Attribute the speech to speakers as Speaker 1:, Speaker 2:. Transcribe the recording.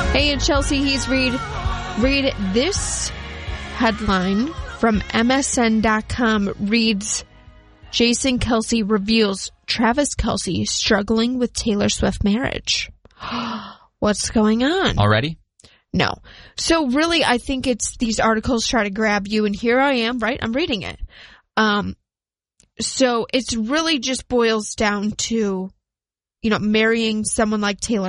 Speaker 1: Hey, and Chelsea, he's read this headline from MSN.com. Reads, Jason Kelce reveals Travis Kelce struggling with Taylor Swift marriage. What's going on?
Speaker 2: Already?
Speaker 1: No. So really, I think it's these articles try to grab you, and here I am, right? I'm reading it. So it's really just boils down to, marrying someone like Taylor